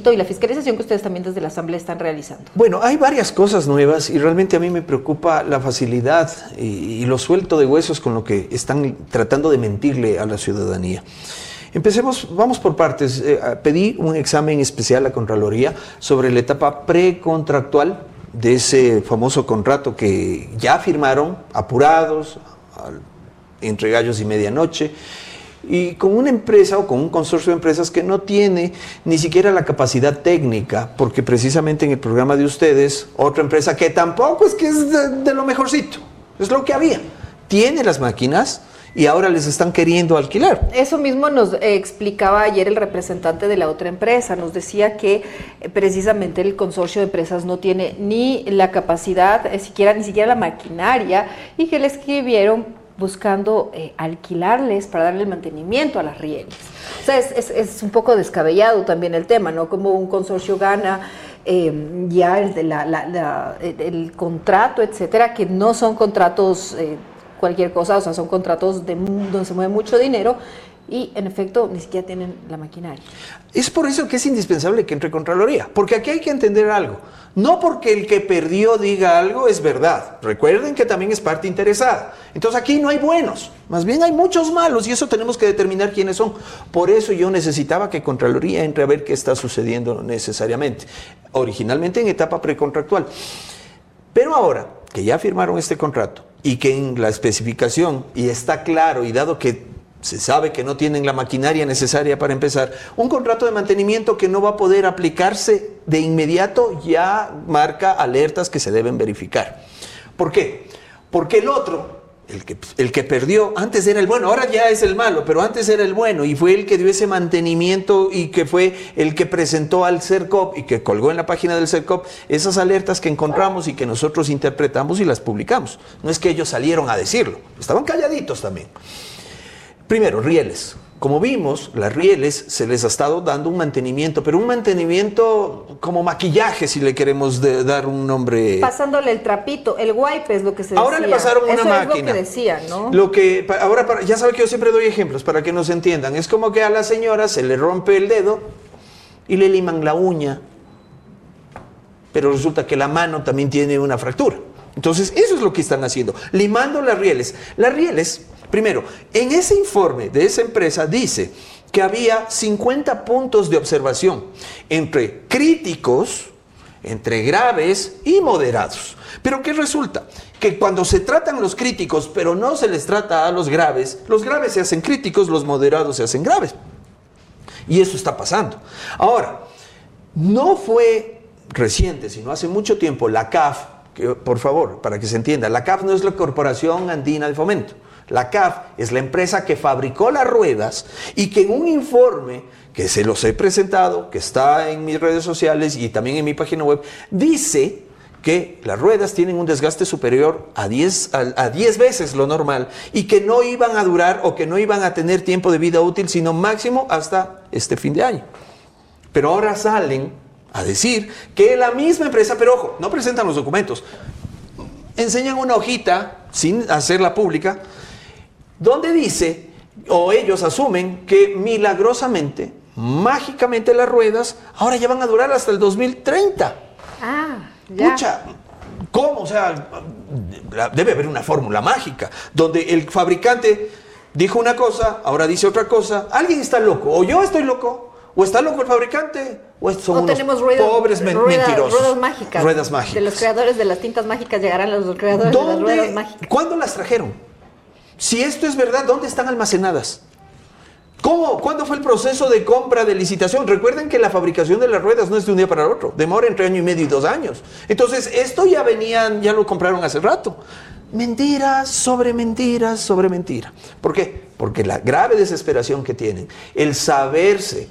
seguimiento y la fiscalización que ustedes también desde la Asamblea están realizando? Bueno, hay varias cosas nuevas y realmente a mí me preocupa la facilidad y lo suelto de huesos con lo que están tratando de mentirle a la ciudadanía. Empecemos, vamos por partes. Pedí un examen especial a Contraloría sobre la etapa precontractual de ese famoso contrato que ya firmaron, apurados, entre gallos y medianoche, y con una empresa o con un consorcio de empresas que no tiene ni siquiera la capacidad técnica, porque precisamente en el programa de ustedes, otra empresa que tampoco es que es de lo mejorcito, es lo que había, tiene las máquinas y ahora les están queriendo alquilar. Eso mismo nos explicaba ayer el representante de la otra empresa, nos decía que precisamente el consorcio de empresas no tiene ni la capacidad, ni siquiera la maquinaria, y que le escribieron buscando alquilarles para darle el mantenimiento a las rieles. O sea, es un poco descabellado también el tema, ¿no? Como un consorcio gana ya el contrato, etcétera, que no son contratos cualquier cosa, o sea, son contratos donde se mueve mucho dinero y, en efecto, ni siquiera tienen la maquinaria. Es por eso que es indispensable que entre Contraloría, porque aquí hay que entender algo. No porque el que perdió diga algo es verdad. Recuerden que también es parte interesada. Entonces aquí no hay buenos, más bien hay muchos malos y eso tenemos que determinar quiénes son. Por eso yo necesitaba que Contraloría entre a ver qué está sucediendo necesariamente. Originalmente en etapa precontractual. Pero ahora que ya firmaron este contrato y que en la especificación, y está claro, y dado que se sabe que no tienen la maquinaria necesaria para empezar, un contrato de mantenimiento que no va a poder aplicarse de inmediato ya marca alertas que se deben verificar. ¿Por qué? Porque el otro, el que perdió, antes era el bueno, ahora ya es el malo, pero antes era el bueno y fue el que dio ese mantenimiento y que fue el que presentó al CERCOP y que colgó en la página del CERCOP esas alertas que encontramos y que nosotros interpretamos y las publicamos. No es que ellos salieron a decirlo, estaban calladitos también. Primero, rieles. Como vimos, las rieles se les ha estado dando un mantenimiento, pero un mantenimiento como maquillaje, si le queremos dar un nombre. Pasándole el trapito, el wipe es lo que se decía. Ahora le pasaron una máquina. Eso es lo que decían, ¿no? Ya sabe que yo siempre doy ejemplos para que nos entiendan. Es como que a la señora se le rompe el dedo y le liman la uña, pero resulta que la mano también tiene una fractura. Entonces, eso es lo que están haciendo, limando las rieles. Las rieles, primero, en ese informe de esa empresa dice que había 50 puntos de observación entre críticos, entre graves y moderados. Pero ¿qué resulta? Que cuando se tratan los críticos, pero no se les trata a los graves se hacen críticos, los moderados se hacen graves. Y eso está pasando. Ahora, no fue reciente, sino hace mucho tiempo, la CAF, que, por favor, para que se entienda, la CAF no es la Corporación Andina de Fomento. La CAF es la empresa que fabricó las ruedas y que en un informe que se los he presentado, que está en mis redes sociales y también en mi página web, dice que las ruedas tienen un desgaste superior a 10 veces lo normal y que no iban a durar o que no iban a tener tiempo de vida útil, sino máximo hasta este fin de año. Pero ahora salen a decir que la misma empresa, pero ojo, no presentan los documentos, enseñan una hojita sin hacerla pública, donde dice, o ellos asumen que milagrosamente, mágicamente las ruedas ahora ya van a durar hasta el 2030. Ah, ya. Pucha, ¿cómo? O sea, debe haber una fórmula mágica, donde el fabricante dijo una cosa, ahora dice otra cosa. Alguien está loco, o yo estoy loco, o está loco el fabricante, o son unos pobres mentirosos. Ruedas mágicas. De los creadores de las tintas mágicas llegarán los creadores de las ruedas mágicas. ¿Cuándo las trajeron? Si esto es verdad, ¿dónde están almacenadas? ¿Cómo? ¿Cuándo fue el proceso de compra, de licitación? Recuerden que la fabricación de las ruedas no es de un día para el otro, demora entre año y medio y 2 años. Entonces, esto ya lo compraron hace rato. Mentiras sobre mentiras sobre mentira. ¿Por qué? Porque la grave desesperación que tienen, el saberse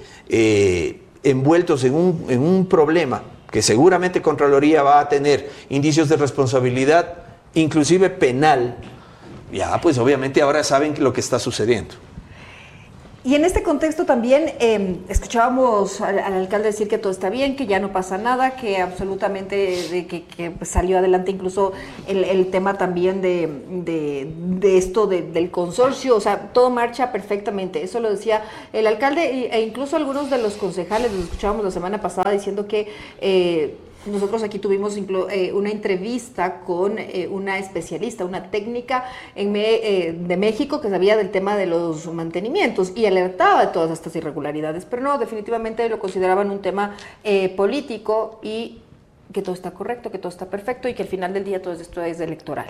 envueltos en un problema que seguramente Contraloría va a tener indicios de responsabilidad, inclusive penal, ya pues obviamente ahora saben lo que está sucediendo. Y en este contexto también escuchábamos al alcalde decir que todo está bien, que ya no pasa nada, que absolutamente que salió adelante incluso el tema también de esto del consorcio, o sea, todo marcha perfectamente. Eso lo decía el alcalde e incluso algunos de los concejales, los escuchábamos la semana pasada diciendo que nosotros aquí tuvimos una entrevista con una especialista, una técnica de México que sabía del tema de los mantenimientos y alertaba de todas estas irregularidades, pero no, definitivamente lo consideraban un tema político y que todo está correcto, que todo está perfecto y que al final del día todo esto es electoral.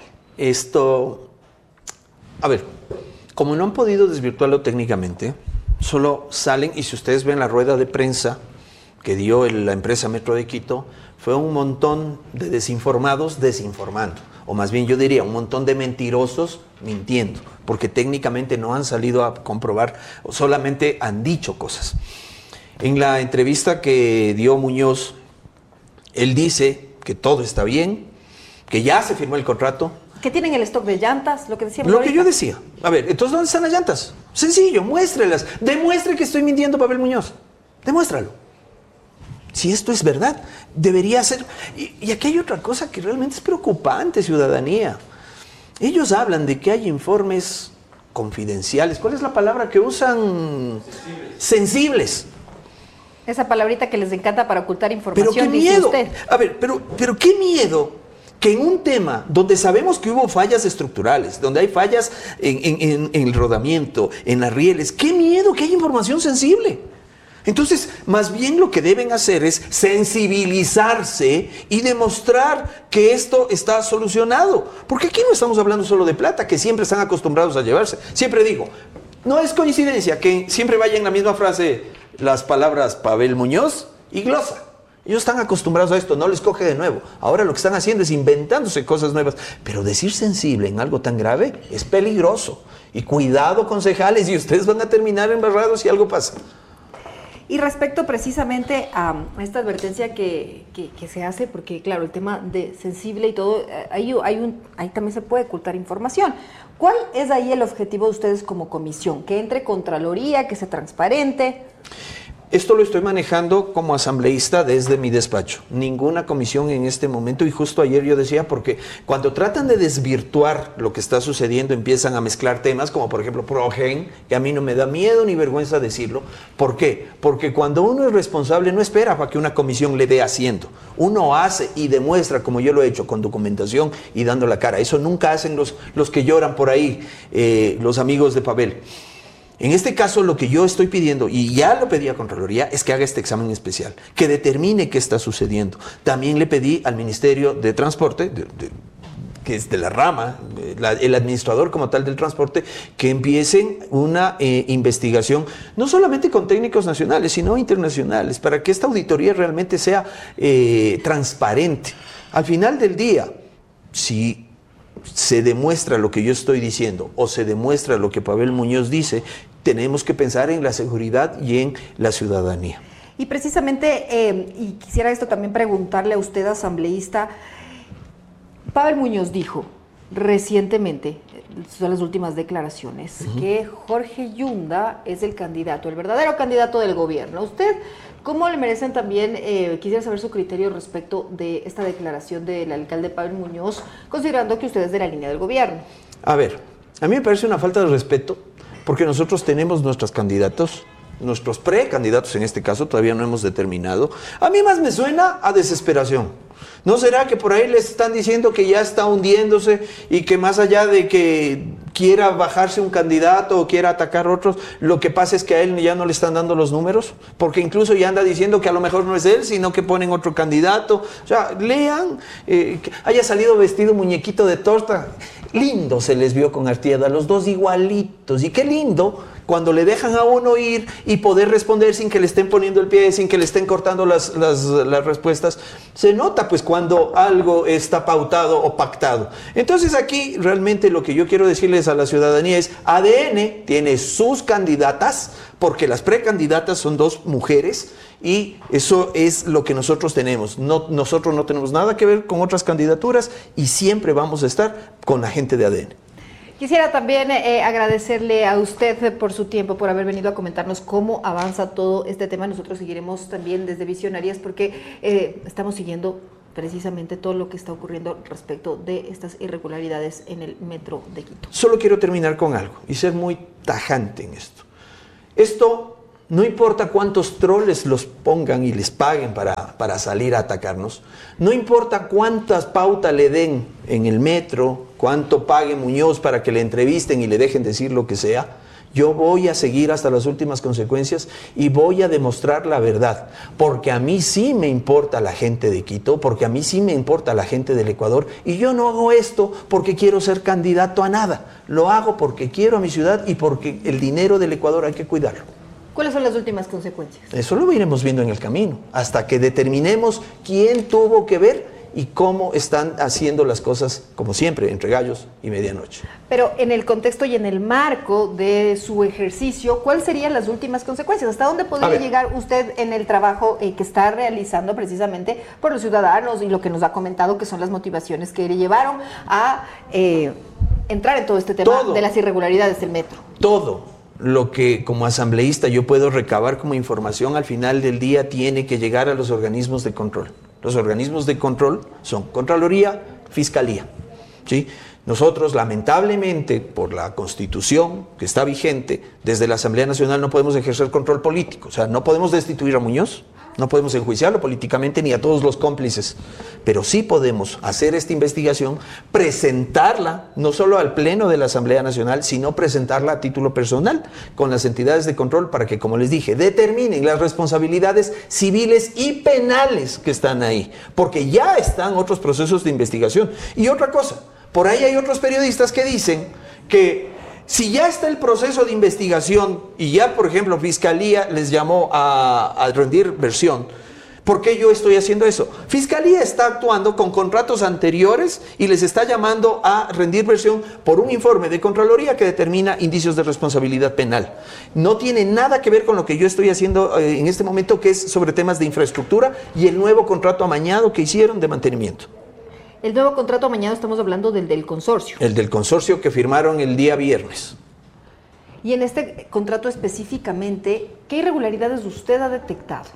A ver, como no han podido desvirtuarlo técnicamente, solo salen, y si ustedes ven la rueda de prensa que dio la empresa Metro de Quito, fue un montón de desinformados desinformando, o más bien yo diría un montón de mentirosos mintiendo, porque técnicamente no han salido a comprobar, solamente han dicho cosas. En la entrevista que dio Muñoz, él dice que todo está bien, que ya se firmó el contrato. Que tienen el stock de llantas, lo que decíamos Lo ahorita. que yo decía. A ver, entonces ¿dónde están las llantas? Sencillo, muéstrelas. Demuestre que estoy mintiendo, Pavel Muñoz. Demuéstralo. Si esto es verdad, debería ser... Y aquí hay otra cosa que realmente es preocupante, ciudadanía. Ellos hablan de que hay informes confidenciales. ¿Cuál es la palabra que usan? Sensibles. Esa palabrita que les encanta para ocultar información, pero qué dice miedo. usted. A ver, pero qué miedo que en un tema donde sabemos que hubo fallas estructurales, donde hay fallas en el rodamiento, en las rieles, qué miedo que haya información sensible. Entonces, más bien lo que deben hacer es sensibilizarse y demostrar que esto está solucionado. Porque aquí no estamos hablando solo de plata, que siempre están acostumbrados a llevarse. Siempre digo, no es coincidencia que siempre vaya en la misma frase las palabras Pavel Muñoz y glosa. Ellos están acostumbrados a esto, no les coge de nuevo. Ahora lo que están haciendo es inventándose cosas nuevas. Pero decir sensible en algo tan grave es peligroso. Y cuidado, concejales, y ustedes van a terminar embarrados si algo pasa. Y respecto precisamente a esta advertencia que se hace, porque claro, el tema de sensible y todo, ahí también se puede ocultar información. ¿Cuál es ahí el objetivo de ustedes como comisión? ¿Que entre Contraloría, que sea transparente? Esto lo estoy manejando como asambleísta desde mi despacho. Ninguna comisión en este momento, y justo ayer yo decía, porque cuando tratan de desvirtuar lo que está sucediendo, empiezan a mezclar temas como por ejemplo Progen, que a mí no me da miedo ni vergüenza decirlo. ¿Por qué? Porque cuando uno es responsable no espera para que una comisión le dé asiento. Uno hace y demuestra, como yo lo he hecho, con documentación y dando la cara. Eso nunca hacen los que lloran por ahí, los amigos de Pavel. En este caso, lo que yo estoy pidiendo, y ya lo pedí a Contraloría, es que haga este examen especial, que determine qué está sucediendo. También le pedí al Ministerio de Transporte, que es de la rama, el administrador como tal del transporte, que empiecen una investigación, no solamente con técnicos nacionales, sino internacionales, para que esta auditoría realmente sea transparente. Al final del día, si se demuestra lo que yo estoy diciendo o se demuestra lo que Pavel Muñoz dice, tenemos que pensar en la seguridad y en la ciudadanía. Y precisamente, y quisiera esto también preguntarle a usted, asambleísta, Pavel Muñoz dijo recientemente, son las últimas declaraciones, que Jorge Yunda es el candidato, el verdadero candidato del gobierno. ¿Usted cómo le merecen también, quisiera saber su criterio respecto de esta declaración del alcalde Pavel Muñoz, considerando que usted es de la línea del gobierno? A ver, a mí me parece una falta de respeto, porque nosotros tenemos nuestros candidatos, nuestros precandidatos en este caso, todavía no hemos determinado. A mí más me suena a desesperación. ¿No será que por ahí les están diciendo que ya está hundiéndose y que más allá de que quiera bajarse un candidato o quiera atacar otros, lo que pasa es que a él ya no le están dando los números? Porque incluso ya anda diciendo que a lo mejor no es él, sino que ponen otro candidato. O sea, lean, que haya salido vestido muñequito de torta. Lindo se les vio con Artieda, los dos igualitos. Y qué lindo cuando le dejan a uno ir y poder responder sin que le estén poniendo el pie, sin que le estén cortando las respuestas. Se nota pues cuando algo está pautado o pactado. Entonces aquí realmente lo que yo quiero decirles a la ciudadanía es: ADN tiene sus candidatas, porque las precandidatas son dos mujeres, y eso es lo que nosotros tenemos. Nosotros no tenemos nada que ver con otras candidaturas y siempre vamos a estar con la gente de ADN. Quisiera también agradecerle a usted por su tiempo, por haber venido a comentarnos cómo avanza todo este tema. Nosotros seguiremos también desde Visionarias porque estamos siguiendo precisamente todo lo que está ocurriendo respecto de estas irregularidades en el metro de Quito. Solo quiero terminar con algo y ser muy tajante en esto. Esto no importa cuántos troles los pongan y les paguen para salir a atacarnos, no importa cuántas pautas le den en el metro, cuánto pague Muñoz para que le entrevisten y le dejen decir lo que sea, yo voy a seguir hasta las últimas consecuencias y voy a demostrar la verdad, porque a mí sí me importa la gente de Quito, porque a mí sí me importa la gente del Ecuador, y yo no hago esto porque quiero ser candidato a nada, lo hago porque quiero a mi ciudad y porque el dinero del Ecuador hay que cuidarlo. ¿Cuáles son las últimas consecuencias? Eso lo iremos viendo en el camino, hasta que determinemos quién tuvo que ver y cómo están haciendo las cosas, como siempre, entre gallos y medianoche. Pero en el contexto y en el marco de su ejercicio, ¿cuáles serían las últimas consecuencias? ¿Hasta dónde podría llegar usted en el trabajo que está realizando precisamente por los ciudadanos y lo que nos ha comentado que son las motivaciones que le llevaron a entrar en todo este tema de las irregularidades del metro? Todo lo que como asambleísta yo puedo recabar como información al final del día tiene que llegar a los organismos de control. Los organismos de control son Contraloría, Fiscalía, ¿sí? Nosotros, lamentablemente, por la Constitución que está vigente, desde la Asamblea Nacional no podemos ejercer control político. O sea, no podemos destituir a Muñoz, no podemos enjuiciarlo políticamente ni a todos los cómplices, pero sí podemos hacer esta investigación, presentarla no solo al Pleno de la Asamblea Nacional, sino presentarla a título personal con las entidades de control para que, como les dije, determinen las responsabilidades civiles y penales que están ahí, porque ya están otros procesos de investigación. Y otra cosa, por ahí hay otros periodistas que dicen que si ya está el proceso de investigación y ya, por ejemplo, Fiscalía les llamó a rendir versión, ¿por qué yo estoy haciendo eso? Fiscalía está actuando con contratos anteriores y les está llamando a rendir versión por un informe de Contraloría que determina indicios de responsabilidad penal. No tiene nada que ver con lo que yo estoy haciendo en este momento, que es sobre temas de infraestructura y el nuevo contrato amañado que hicieron de mantenimiento. El nuevo contrato amañado, estamos hablando del consorcio. El del consorcio que firmaron el día viernes. Y en este contrato específicamente, ¿qué irregularidades usted ha detectado?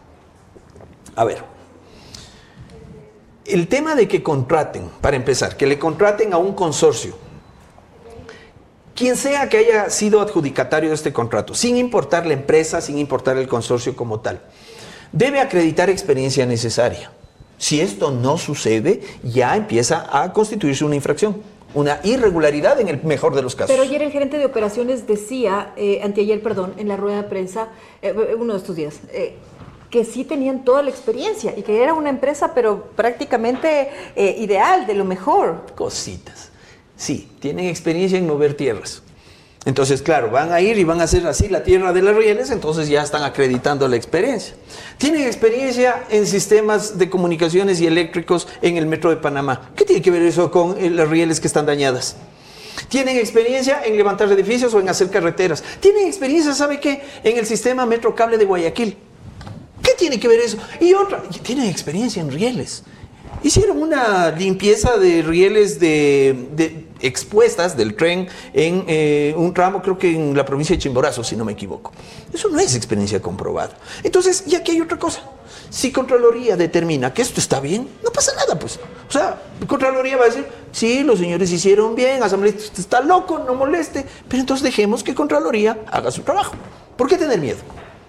A ver, el tema de que contraten, para empezar, que le contraten a un consorcio, quien sea que haya sido adjudicatario de este contrato, sin importar la empresa, sin importar el consorcio como tal, debe acreditar experiencia necesaria. Si esto no sucede, ya empieza a constituirse una infracción, una irregularidad en el mejor de los casos. Pero ayer el gerente de operaciones decía, anteayer, perdón, en la rueda de prensa, uno de estos días, que sí tenían toda la experiencia y que era una empresa, pero prácticamente ideal, de lo mejor. Cositas. Sí, tienen experiencia en mover tierras. Entonces, claro, van a ir y van a hacer así la tierra de las rieles, entonces ya están acreditando la experiencia. Tienen experiencia en sistemas de comunicaciones y eléctricos en el Metro de Panamá. ¿Qué tiene que ver eso con las rieles que están dañadas? Tienen experiencia en levantar edificios o en hacer carreteras. Tienen experiencia, ¿sabe qué? En el sistema Metro Cable de Guayaquil. ¿Qué tiene que ver eso? Y otra, tienen experiencia en rieles. Hicieron una limpieza de rieles expuestas del tren en un tramo, creo que en la provincia de Chimborazo, si no me equivoco. Eso no es experiencia comprobada. Entonces, y aquí hay otra cosa. Si Contraloría determina que esto está bien, no pasa nada, pues. O sea, Contraloría va a decir, sí, los señores hicieron bien, asambleísta, usted está loco, no moleste, pero entonces dejemos que Contraloría haga su trabajo. ¿Por qué tener miedo?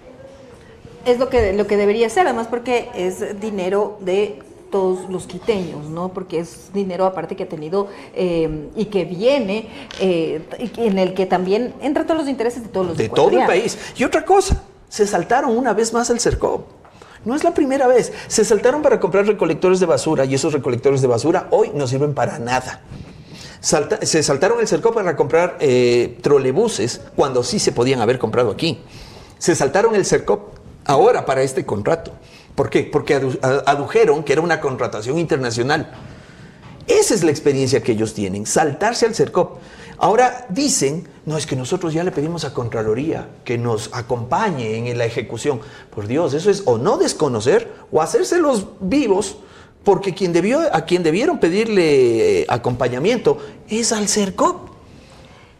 Es lo que debería ser, además porque es dinero de todos los quiteños, ¿no? Porque es dinero aparte que ha tenido y que viene, en el que también entran todos los intereses de todos los ecuatorianos. De todo el país. Y otra cosa, se saltaron una vez más el CERCOP. No es la primera vez. Se saltaron para comprar recolectores de basura y esos recolectores de basura hoy no sirven para nada. Se saltaron el CERCOP para comprar trolebuses cuando sí se podían haber comprado aquí. Se saltaron el CERCOP ahora para este contrato. ¿Por qué? Porque adujeron que era una contratación internacional. Esa es la experiencia que ellos tienen, saltarse al CERCOP. Ahora dicen, no, es que nosotros ya le pedimos a Contraloría que nos acompañe en la ejecución. Por Dios, eso es o no desconocer o hacérselos vivos, porque a quien debieron pedirle acompañamiento es al CERCOP.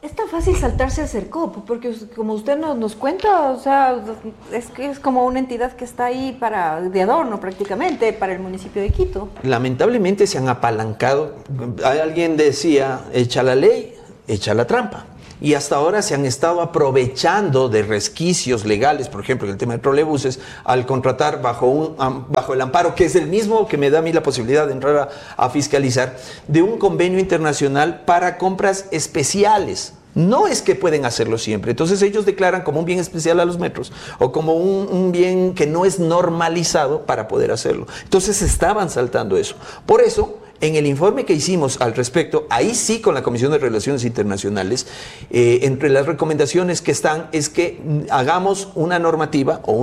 Es tan fácil saltarse a Sercop, porque como usted nos cuenta, o sea, es que es como una entidad que está ahí de adorno prácticamente para el municipio de Quito. Lamentablemente se han apalancado. Alguien decía, echa la ley, echa la trampa. Y hasta ahora se han estado aprovechando de resquicios legales, por ejemplo, en el tema de trolebuses, al contratar bajo el amparo, que es el mismo que me da a mí la posibilidad de entrar a fiscalizar, de un convenio internacional para compras especiales. No es que pueden hacerlo siempre. Entonces ellos declaran como un bien especial a los metros o como un bien que no es normalizado para poder hacerlo. Entonces estaban saltando eso. Por eso, en el informe que hicimos al respecto, ahí sí con la Comisión de Relaciones Internacionales, entre las recomendaciones que están es que hagamos una normativa o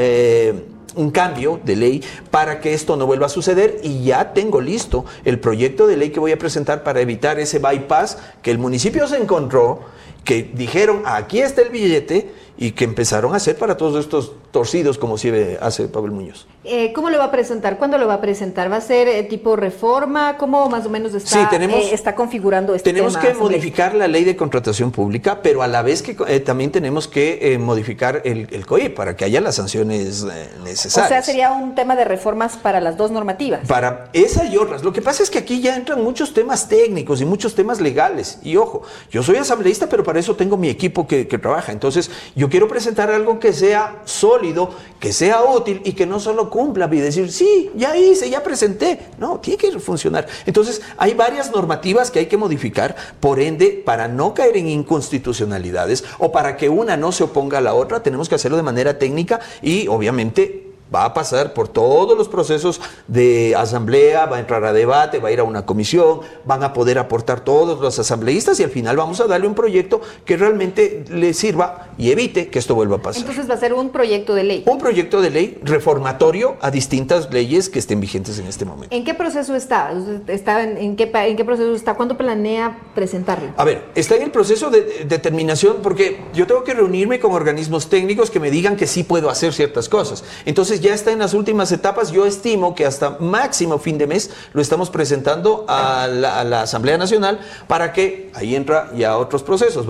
un cambio de ley para que esto no vuelva a suceder, y ya tengo listo el proyecto de ley que voy a presentar para evitar ese bypass que el municipio se encontró, que dijeron aquí está el billete, y que empezaron a hacer para todos estos torcidos como si hace Pavel Muñoz. ¿Cómo lo va a presentar? ¿Cuándo lo va a presentar? ¿Va a ser tipo reforma? ¿Cómo más o menos está configurando este tema? Tenemos que modificar la ley de contratación pública, pero a la vez que también tenemos que modificar el COI para que haya las sanciones necesarias. O sea, sería un tema de reformas para las dos normativas. Para esa y otras. Lo que pasa es que aquí ya entran muchos temas técnicos y muchos temas legales. Y ojo, yo soy asambleísta, pero para eso tengo mi equipo que trabaja. Entonces, yo quiero presentar algo que sea sólido, que sea útil y que no solo cumpla y decir, sí, ya hice, ya presenté. No, tiene que funcionar. Entonces, hay varias normativas que hay que modificar, por ende, para no caer en inconstitucionalidades o para que una no se oponga a la otra, tenemos que hacerlo de manera técnica y, obviamente, va a pasar por todos los procesos de asamblea, va a entrar a debate, va a ir a una comisión, van a poder aportar todos los asambleístas y al final vamos a darle un proyecto que realmente le sirva y evite que esto vuelva a pasar. Entonces va a ser un proyecto de ley. Un proyecto de ley reformatorio a distintas leyes que estén vigentes en este momento. ¿En qué proceso está? ¿En qué proceso está? ¿Cuándo planea presentarlo? A ver, está en el proceso de determinación porque yo tengo que reunirme con organismos técnicos que me digan que sí puedo hacer ciertas cosas. Entonces ya está en las últimas etapas. Yo estimo que hasta máximo fin de mes lo estamos presentando a la Asamblea Nacional para que ahí entra ya otros procesos.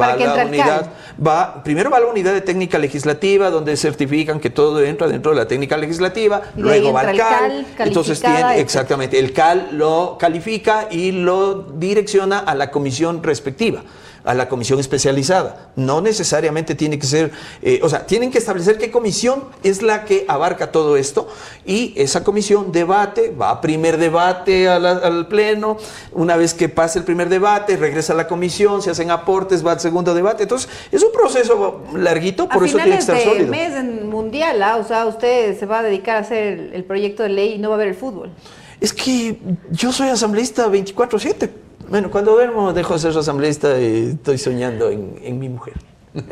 Primero va a la unidad de técnica legislativa donde certifican que todo entra dentro de la técnica legislativa, luego va al CAL, entonces exactamente, el CAL lo califica y lo direcciona a la comisión respectiva, a la comisión especializada. No necesariamente tiene que ser, tienen que establecer qué comisión es la que abarca todo esto y esa comisión debate, va a primer debate al pleno, una vez que pase el primer debate, regresa a la comisión, se hacen aportes, va al segundo debate. Entonces, es un proceso larguito, por eso tiene que estar sólido. A finales de mes mundial, o sea, usted se va a dedicar a hacer el proyecto de ley y no va a ver el fútbol. Es que yo soy asambleísta 24/7. Bueno, cuando duermo dejo de ser asambleísta y estoy soñando en mi mujer.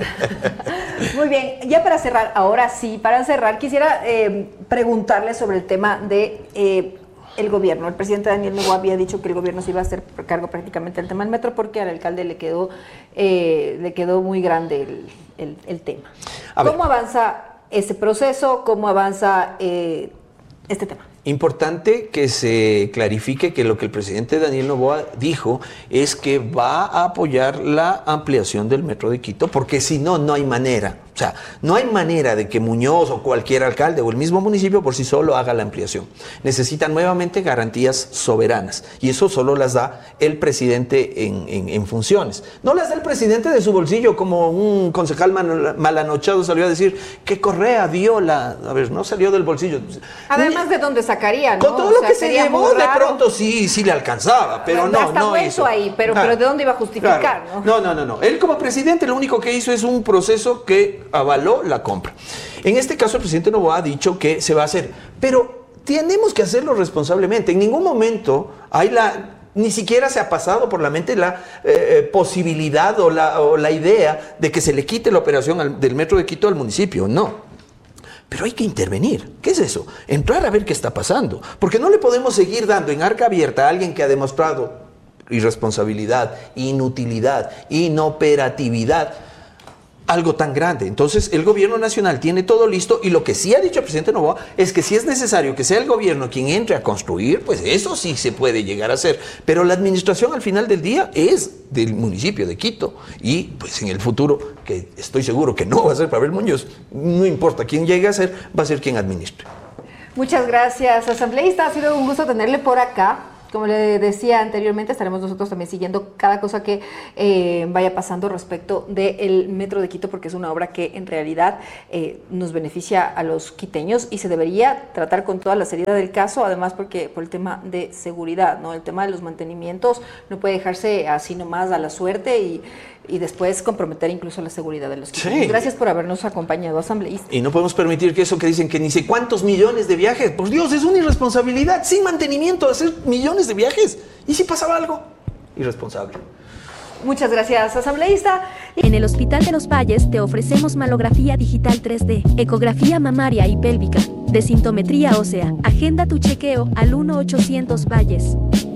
Muy bien, ya para cerrar, ahora sí, para cerrar, quisiera preguntarle sobre el tema de el gobierno. El presidente Daniel Noboa había dicho que el gobierno se iba a hacer cargo prácticamente del tema del metro porque al alcalde le quedó muy grande el tema. ¿Cómo avanza ese proceso? ¿Cómo avanza este tema? Importante que se clarifique que lo que el presidente Daniel Noboa dijo es que va a apoyar la ampliación del metro de Quito, porque si no, no hay manera. O sea, no hay manera de que Muñoz o cualquier alcalde o el mismo municipio por sí solo haga la ampliación. Necesitan nuevamente garantías soberanas y eso solo las da el presidente en funciones. No las da el presidente de su bolsillo, como un concejal malanochado salió a decir que Correa dio no salió del bolsillo. Además de dónde sacaría, ¿no? Con todo lo que se llevó, de pronto sí le alcanzaba, pero no hizo. Ahí, pero ¿de dónde iba a justificar? No. Él como presidente lo único que hizo es un proceso que avaló la compra. En este caso el presidente Noboa ha dicho que se va a hacer, pero tenemos que hacerlo responsablemente. En ningún momento ni siquiera se ha pasado por la mente la posibilidad o la idea de que se le quite la operación del metro de Quito al municipio, no. Pero hay que intervenir. ¿Qué es eso? Entrar a ver qué está pasando. Porque no le podemos seguir dando en arca abierta a alguien que ha demostrado irresponsabilidad, inutilidad, inoperatividad. algo tan grande. Entonces, el gobierno nacional tiene todo listo y lo que sí ha dicho el presidente Noboa es que si es necesario que sea el gobierno quien entre a construir, pues eso sí se puede llegar a hacer. Pero la administración al final del día es del municipio de Quito y pues en el futuro, que estoy seguro que no va a ser Pavel Muñoz, no importa quién llegue a ser, va a ser quien administre. Muchas gracias, asambleísta. Ha sido un gusto tenerle por acá. Como le decía anteriormente, estaremos nosotros también siguiendo cada cosa que vaya pasando respecto del Metro de Quito, porque es una obra que en realidad nos beneficia a los quiteños y se debería tratar con toda la seriedad del caso, además porque por el tema de seguridad, ¿no? El tema de los mantenimientos no puede dejarse así nomás a la suerte y después comprometer incluso la seguridad de los quiteños. Sí. Gracias por habernos acompañado, asambleísta. Y no podemos permitir que eso que dicen que ni sé cuántos millones de viajes, por Dios, es una irresponsabilidad, sin mantenimiento, hacer millones de viajes. ¿Y si pasaba algo? Irresponsable. Muchas gracias, asambleísta. En el Hospital de los Valles te ofrecemos mamografía digital 3D, ecografía mamaria y pélvica, desintometría ósea. Agenda tu chequeo al 1-800 Valles.